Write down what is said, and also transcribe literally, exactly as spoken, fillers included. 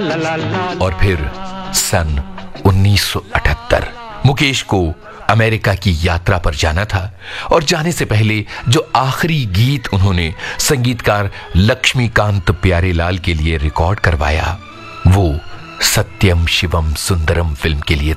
और फिर सन उन्नीस सौ अठहत्तर मुकेश को अमेरिका की यात्रा पर जाना था और जाने से पहले जो आखिरी गीत उन्होंने संगीतकार लक्ष्मीकांत प्यारेलाल के लिए रिकॉर्ड करवाया वो सत्यम शिवम सुंदरम फिल्म के लिए